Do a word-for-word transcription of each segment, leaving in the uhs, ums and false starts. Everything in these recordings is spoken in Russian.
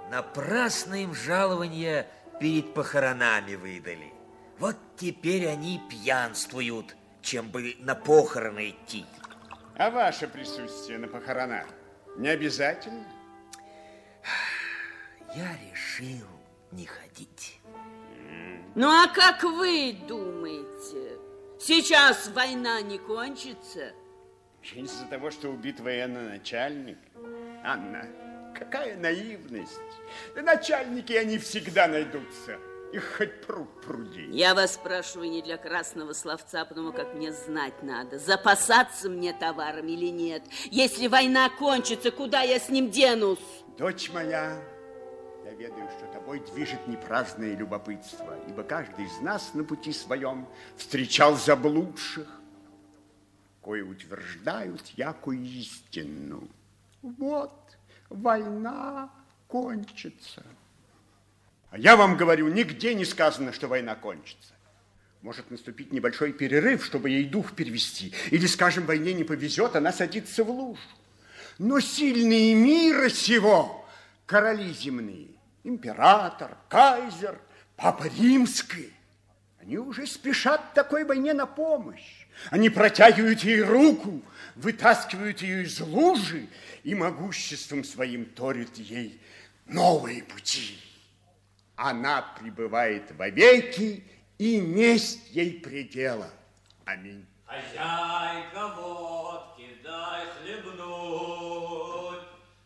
Напрасно им жалования перед похоронами выдали. Вот теперь они пьянствуют, чем бы на похороны идти. А ваше присутствие на похоронах не обязательно? Я решил не ходить. Ну, а как вы думаете, сейчас война не кончится? Из-за того, что убит военно-начальник? Анна, какая наивность. Да начальники, они всегда найдутся. Их хоть пруд пруди. Я вас спрашиваю не для красного словца, потому как мне знать надо, запасаться мне товаром или нет. Если война кончится, куда я с ним денусь? Дочь моя, я ведаю, что тобой движет не праздное любопытство, ибо каждый из нас на пути своем встречал заблудших, кое утверждают якую истину. Вот, война кончится. А я вам говорю, нигде не сказано, что война кончится. Может наступить небольшой перерыв, чтобы ей дух перевести. Или, скажем, войне не повезет, она садится в лужу. Но сильные мира сего, короли земные, император, кайзер, папа римский, они уже спешат такой войне на помощь. Они протягивают ей руку, вытаскивают ее из лужи и могуществом своим торят ей новые пути. Она пребывает вовеки, и несть ей предела. Аминь. Хозяйка, водки дай хлебнуть,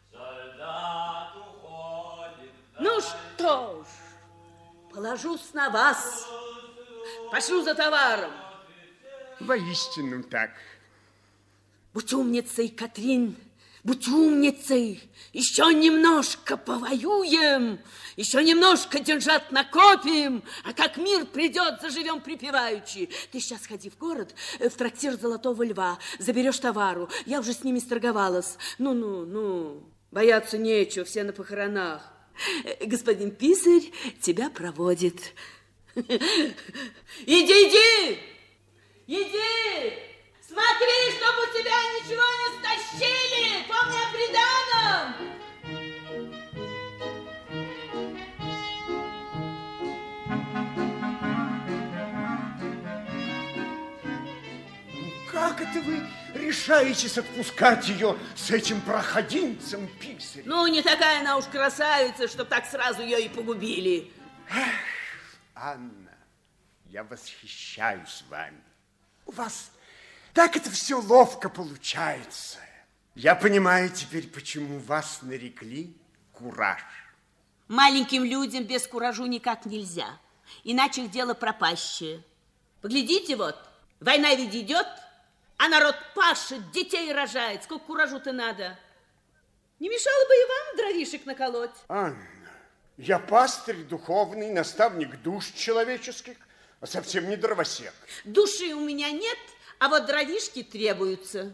солдат уходит. Ну что ж, положусь на вас, пошлю за товаром. Воистину так. Будь умницей, Катрин, будь умницей. Еще немножко повоюем, еще немножко деньжат накопим, а как мир придет, заживем припеваючи. Ты сейчас ходи в город, в трактир Золотого Льва, заберешь товару. Я уже с ними сторговалась. Ну-ну, ну, бояться нечего, все на похоронах. Господин писарь тебя проводит. Иди, иди, иди. Смотри, чтобы у тебя ничего не стащили! Помни о приданом! Как это вы решаетесь отпускать ее с этим проходимцем, писарь? Ну, не такая она уж красавица, чтоб так сразу ее и погубили. Эх, Анна, я восхищаюсь вами. У вас так это все ловко получается. Я понимаю теперь, почему вас нарекли Кураж. Маленьким людям без куражу никак нельзя. Иначе их дело пропащее. Поглядите вот, война ведь идет, а народ пашет, детей рожает. Сколько куражу-то надо? Не мешало бы и вам дровишек наколоть. Анна, я пастырь духовный, наставник душ человеческих, а совсем не дровосек. Души у меня нет, а вот дровишки требуются.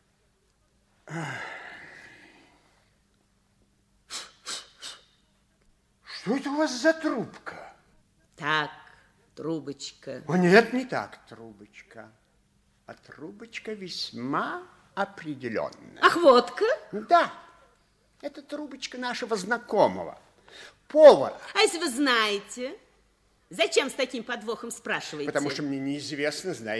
Что это у вас за трубка? Так, трубочка. О, нет, не так трубочка. А трубочка весьма определенная. Ах, водка? Да, это трубочка нашего знакомого, повара. А если вы знаете, зачем с таким подвохом спрашиваете? Потому что мне неизвестно, знаете,